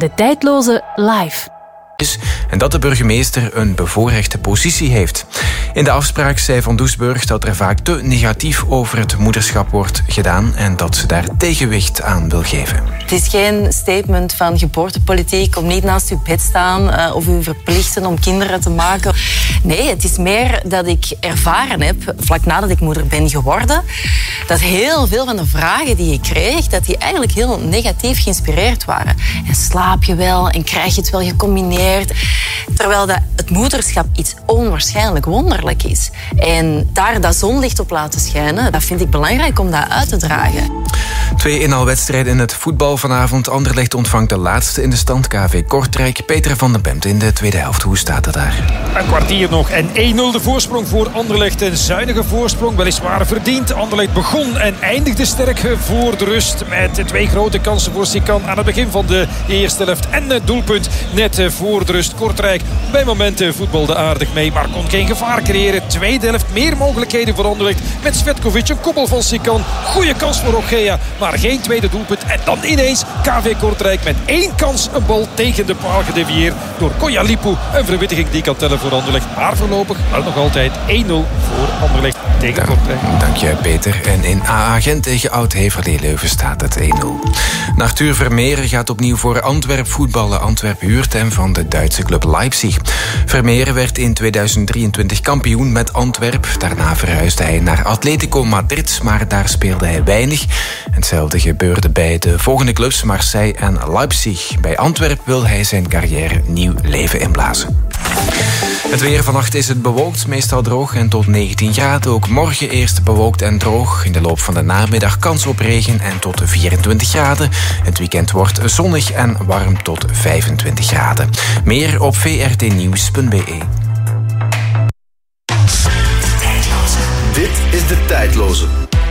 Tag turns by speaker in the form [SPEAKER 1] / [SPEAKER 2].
[SPEAKER 1] De Tijdloze live.
[SPEAKER 2] En dat de burgemeester een bevoorrechte positie heeft. In de afspraak zei Van Doesburg dat er vaak te negatief over het moederschap wordt gedaan en dat ze daar tegenwicht aan wil geven.
[SPEAKER 3] Het is geen statement van geboortepolitiek om niet naast uw bed staan of u verplichten om kinderen te maken. Nee, het is meer dat ik ervaren heb, vlak nadat ik moeder ben geworden, dat heel veel van de vragen die ik kreeg, dat die eigenlijk heel negatief geïnspireerd waren. En slaap je wel en krijg je het wel gecombineerd? Terwijl het moederschap iets onwaarschijnlijk wonderlijk is. En daar dat zonlicht op laten schijnen, dat vind ik belangrijk om dat uit te dragen.
[SPEAKER 2] 2 inhaalwedstrijden in het voetbal vanavond. Anderlecht ontvangt de laatste in de stand, KV Kortrijk. Peter van den Bemt in de tweede helft. Hoe staat het daar?
[SPEAKER 4] Een kwartier nog en 1-0 de voorsprong voor Anderlecht. Een zuinige voorsprong, weliswaar verdiend. Anderlecht begon en eindigde sterk voor de rust. Met 2 grote kansen voor Sikan aan het begin van de eerste helft. En het doelpunt net voor de rust. Kortrijk bij momenten voetbalde aardig mee, maar kon geen gevaar creëren. Tweede helft meer mogelijkheden voor Anderlecht. Met Svetkovic, een koppel van Sikan. Goeie kans voor Ogea, maar geen tweede doelpunt. En dan ineens KV Kortrijk met 1 kans, een bal tegen de paal gedevieerd door Koyalipu. Een verwittiging die kan tellen voor Anderlecht. Maar voorlopig wel nog altijd 1-0 voor Anderlecht tegen Kortrijk.
[SPEAKER 2] Dank je, Peter. En in AA Gent tegen Oud-Heverlee Leuven staat het 1-0. Arthur Vermeer gaat opnieuw voor Antwerp voetballen. Antwerp huurt hem van de Duitse club Leipzig. Vermeer werd in 2023 kampioen met Antwerp. Daarna verhuisde hij naar Atletico Madrid, maar daar speelde hij weinig. Hetzelfde gebeurde bij de volgende clubs Marseille en Leipzig. Bij Antwerp wil hij zijn carrière nieuw leven inblazen. Het weer vannacht is het bewolkt, meestal droog en tot 19 graden. Ook morgen eerst bewolkt en droog. In de loop van de namiddag kans op regen en tot 24 graden. Het weekend wordt zonnig en warm tot 25 graden. Meer op vrtnieuws.be.
[SPEAKER 5] Dit is De Tijdloze.